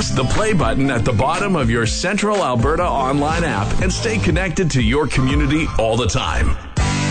Press the play button at the bottom of your Central Alberta online app and stay connected to your community all the time.